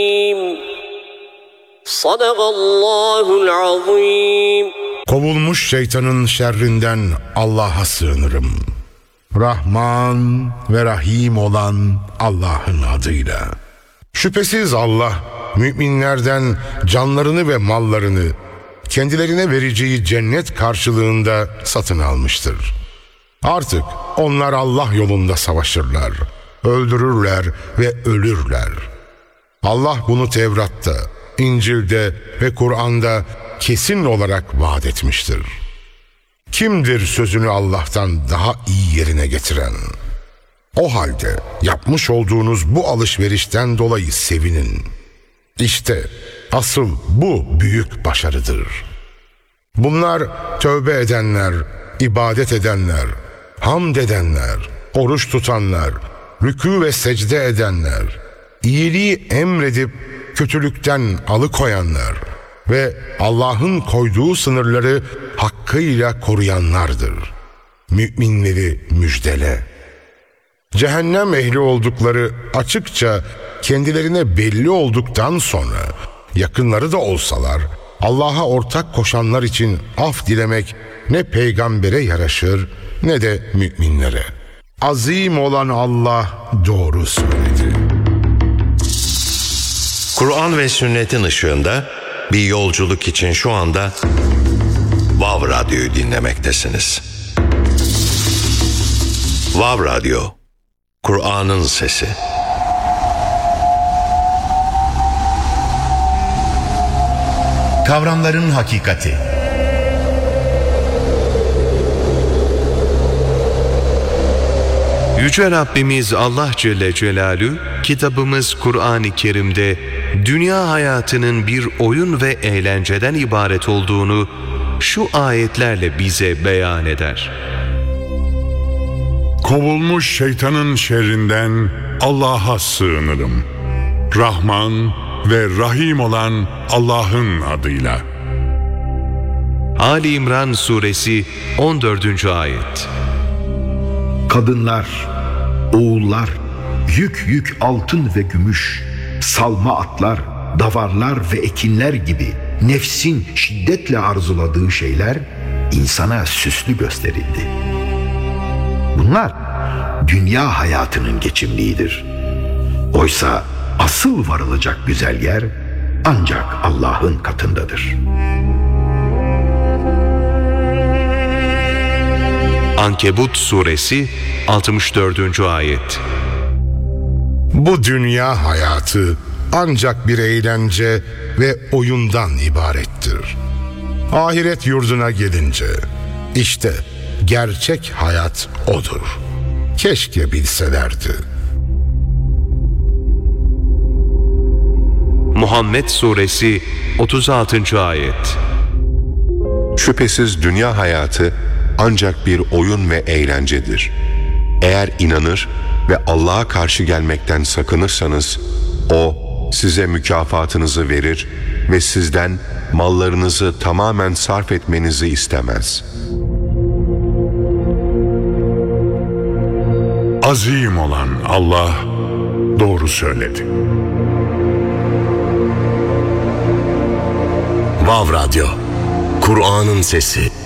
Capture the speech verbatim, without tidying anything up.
Sadakallahul azim. Kovulmuş şeytanın şerrinden Allah'a sığınırım. Rahman ve Rahim olan Allah'ın adıyla. Şüphesiz Allah müminlerden canlarını ve mallarını kendilerine vereceği cennet karşılığında satın almıştır. Artık onlar Allah yolunda savaşırlar, öldürürler ve ölürler. Allah bunu Tevrat'ta, İncil'de ve Kur'an'da kesin olarak vaat etmiştir. Kimdir sözünü Allah'tan daha iyi yerine getiren? O halde yapmış olduğunuz bu alışverişten dolayı sevinin. İşte asıl bu büyük başarıdır. Bunlar tövbe edenler, ibadet edenler, hamd edenler, oruç tutanlar, rükû ve secde edenler, iyiliği emredip kötülükten alıkoyanlar ve Allah'ın koyduğu sınırları hakkıyla koruyanlardır. Müminleri müjdele. Cehennem ehli oldukları açıkça kendilerine belli olduktan sonra yakınları da olsalar Allah'a ortak koşanlar için af dilemek ne peygambere yaraşır ne de müminlere. Azim olan Allah doğru söyledi. Kur'an ve sünnetin ışığında bir yolculuk için şu anda Vav Radyo'yu dinlemektesiniz. Vav Radyo, Kur'an'ın sesi. Kavramların hakikati. Yüce Rabbimiz Allah Celle Celaluhu, kitabımız Kur'an-ı Kerim'de dünya hayatının bir oyun ve eğlenceden ibaret olduğunu şu ayetlerle bize beyan eder. Kovulmuş şeytanın şerrinden Allah'a sığınırım. Rahman ve Rahim olan Allah'ın adıyla. Ali İmran Suresi on dördüncü ayet. Kadınlar, oğullar, yük yük altın ve gümüş, salma atlar, davarlar ve ekinler gibi nefsin şiddetle arzuladığı şeyler insana süslü gösterildi. Bunlar dünya hayatının geçimliğidir. Oysa asıl varılacak güzel yer ancak Allah'ın katındadır. Ankebut Suresi altmış dördüncü ayet. Bu dünya hayatı ancak bir eğlence ve oyundan ibarettir. Ahiret yurduna gelince işte gerçek hayat odur. Keşke bilselerdi. Muhammed Suresi otuz altıncı ayet. Şüphesiz dünya hayatı ancak bir oyun ve eğlencedir. Eğer inanır ve Allah'a karşı gelmekten sakınırsanız, O size mükafatınızı verir ve sizden mallarınızı tamamen sarf etmenizi istemez. Azim olan Allah doğru söyledi. Vav Radyo, Kur'an'ın sesi.